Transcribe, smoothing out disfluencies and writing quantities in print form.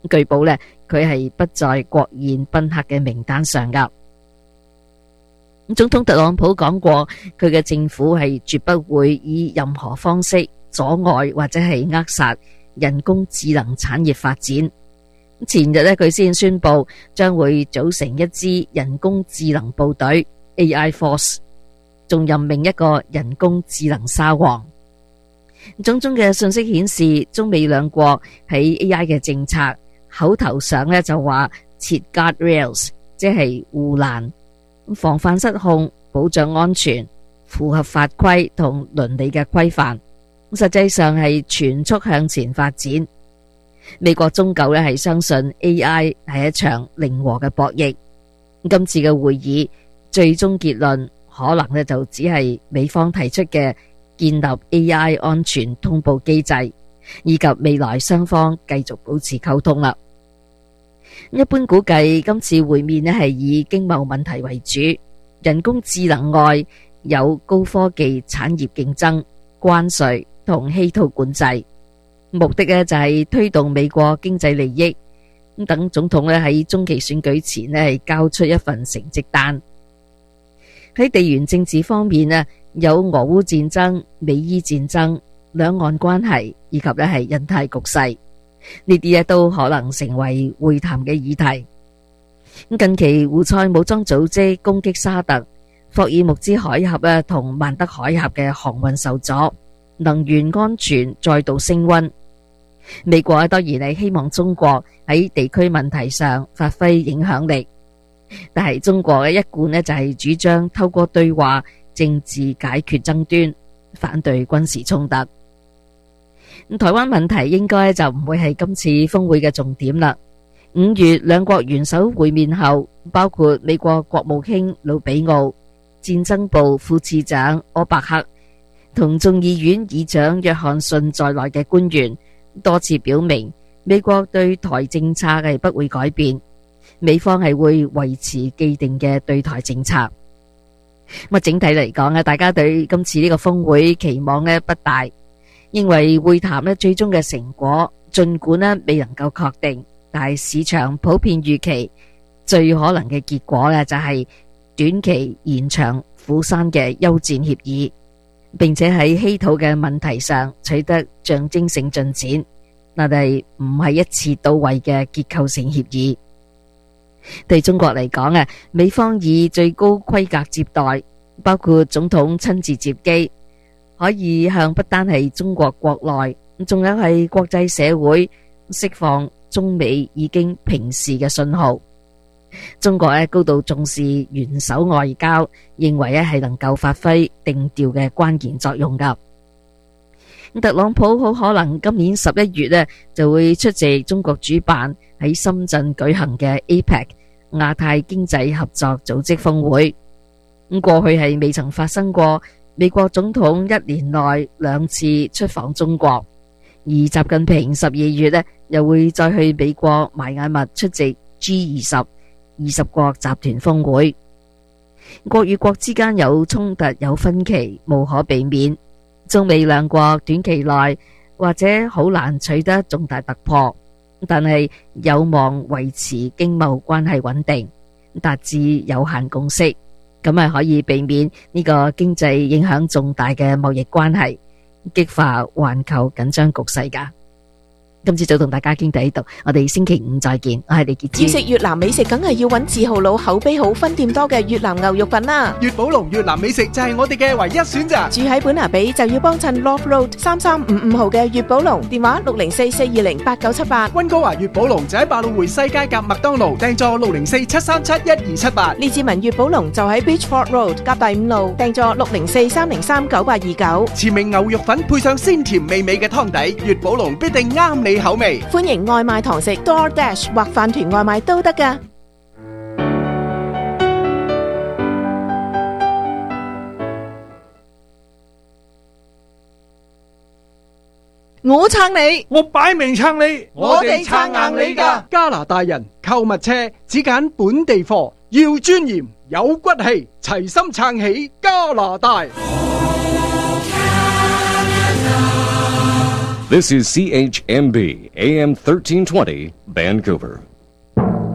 據報呢，佢係不在國宴賓客嘅名單上噶。總統特朗普講過，佢嘅政府係絕不會以任何方式阻礙或者係扼殺人工智能產業發展。前日呢，佢先宣布將會組成一支人工智能部隊 AI Force， 仲任命一個人工智能沙皇。種種嘅信息顯示，中美兩國喺 AI 嘅政策口頭上呢就話設 guardrails， 即係護欄，防範失控，保障安全，符合法規同倫理嘅規範。實際上係全速向前發展。美國終究呢係相信 AI 係一場零和嘅博弈。今次嘅會議最終結論可能呢就只係美方提出嘅建立 AI 安全通報機制，以及未來雙方繼續保持溝通啦。一般估計今次會面呢係以經貿問題為主，人工智能外有高科技產業競爭、關稅同稀土管制。目的呢就係推動美國經濟利益，等總統呢喺中期選舉前呢係交出一份成績單。喺地緣政治方面呢，有俄烏戰爭、美伊戰爭、兩岸關係以及呢係印太局勢，呢啲都可能成為會談嘅議題。近期胡塞武裝組織攻擊沙特、霍爾木茲海峽同曼德海峽嘅航運受阻，能源安全再度升溫。美國當然係希望中國喺地區問題上發揮影響力，但係中國一貫就係主張透過對話政治解決爭端，反對軍事衝突。台灣問題應該就唔會係今次峰會嘅重點啦。5月兩國元首會面後，包括美國國務卿魯比奧、戰爭部副次長柯伯克同眾議院議長約翰遜在內嘅官員多次表明，美國對台政策係不會改變，美方係會維持既定嘅對台政策。整體嚟講，大家對今次呢個峰會期望不大，認為會談最終嘅成果盡管未能夠確定，但係市場普遍預期最可能嘅結果就係短期延長釜山嘅休戰協議，並且喺稀土嘅問題上取得象徵性進展，但係唔係一次到位嘅結構性協議。對中國嚟講，美方以最高規格接待，包括總統親自接機，可以向不單係中國國內，仲有係國際社會釋放中美已經平視嘅信號。中國高度重視元首外交，認為係能夠發揮定調嘅關鍵作用噶。特朗普好可能今年11月就會出席中國主辦喺深圳舉行嘅 APEC 亞太經濟合作組織峰會。過去係未曾發生過美國總統一年內2次出訪中國，而習近平12月又會再去美國邁阿密出席 G20 20國集團峰會。國與國之間有衝突有分歧，無可避免。中美兩國短期內或者好難取得重大突破，但係有望維持經貿關係穩定，達至有限共識，咁係可以避免呢個經濟影響重大嘅貿易關係，激化環球緊張局勢噶。今次就同大家傾到呢度，我哋星期5再見。我係李潔芝。 要食越南美食，梗係要揾字號佬、口碑好、分店多嘅越南牛肉粉啦。 粵寶龍越南美食就係我哋嘅唯一選擇。 住喺本拿比就要幫襯 Love Road 3355號嘅粵寶龍，電話604-420-8978。 溫哥華粵寶龍就喺百老匯西街夾麥當勞，訂座604-737-1278。 列治文粵寶龍就喺 Beachford Road 夾第5路，訂座604-303-9829。 前名牛肉粉配上鮮甜美味嘅湯底，粵寶龍必定啱你口味。 歡迎外賣堂食 DoorDash 或飯團外賣都得㗎。 我撐你，我擺明撐你，我哋撐硬你㗎。加拿大人購物車只揀本地貨，要尊嚴有骨氣，齊心撐起加拿大。 This is CHMB AM 1320, Vancouver.